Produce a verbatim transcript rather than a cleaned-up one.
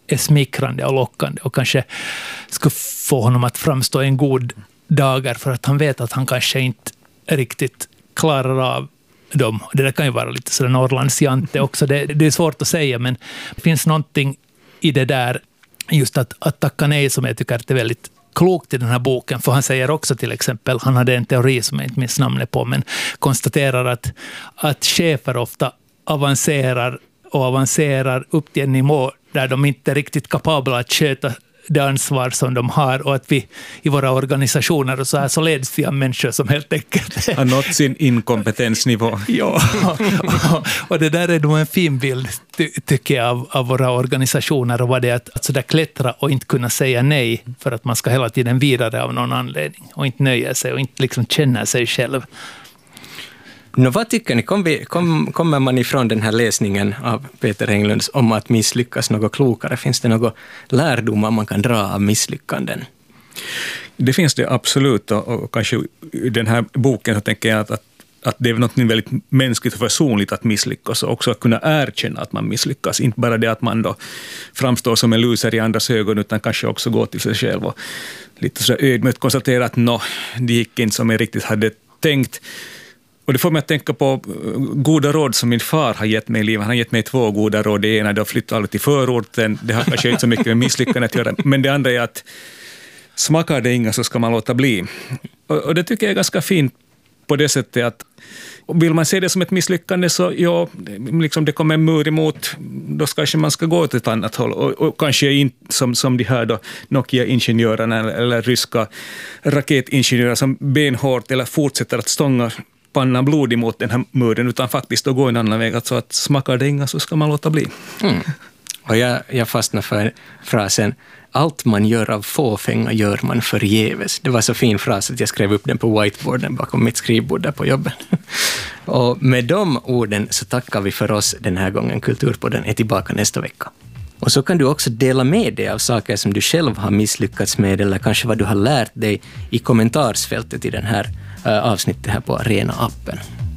är smickrande och lockande och kanske skulle få honom att framstå en god dagar för att han vet att han kanske inte riktigt klarar av dem. Det där kan ju vara lite sådär Norrlandsjante också. Det, det är svårt att säga, men det finns någonting i det där just att, att tacka nej som jag tycker att det är väldigt klokt i den här boken, för han säger också till exempel, han hade en teori som jag inte minns namnet på, men konstaterar att, att chefer ofta avancerar och avancerar upp till en nivå där de inte är riktigt kapabla att sköta det ansvar som de har, och att vi i våra organisationer och så här så leds vi av människor som helt enkelt har nått sin inkompetensnivå. Ja, och, och det där är nog en fin bild ty, tycker jag av, av våra organisationer, och vad det är att, att så där klättra och inte kunna säga nej för att man ska hela tiden vidare av någon anledning och inte nöja sig och inte liksom känna sig själv. Nå, vad tycker ni? Kom vi, kom, kommer man ifrån den här läsningen av Peter Englunds om att misslyckas något klokare? Finns det något lärdomar man kan dra av misslyckanden? Det finns det absolut, och, och kanske i den här boken så tänker jag att, att, att det är något väldigt mänskligt och personligt att misslyckas, och också att kunna erkänna att man misslyckas. Inte bara det att man då framstår som en loser i andras ögon, utan kanske också gå till sig själv och lite så ödmjukt konstatera att no, det gick inte som jag riktigt hade tänkt. Och det får mig att tänka på goda råd som min far har gett mig i livet. Han har gett mig två goda råd. Det ena är att flytta aldrig till förorten. Det har kanske inte så mycket med misslyckande att göra. Men det andra är att smakar det inga så ska man låta bli. Och, och det tycker jag är ganska fint på det sättet att vill man se det som ett misslyckande så ja, liksom det kommer en mur emot, då kanske man ska gå till ett annat håll. Och, och kanske inte som, som de här då Nokia-ingenjörerna eller, eller ryska raketingenjörer som benhårt eller fortsätter att stånga pannan blod emot den här muren, utan faktiskt att gå en annan väg. Alltså att smakar det inga så ska man låta bli. Mm. Och jag, jag fastnar för frasen allt man gör av fåfänga gör man förgäves. Det var så fin fras att jag skrev upp den på whiteboarden bakom mitt skrivbord där på jobbet. Och med de orden så tackar vi för oss den här gången. Kulturpodden är tillbaka nästa vecka. Och så kan du också dela med dig av saker som du själv har misslyckats med, eller kanske vad du har lärt dig i kommentarsfältet i den här avsnittet här på Arena-appen.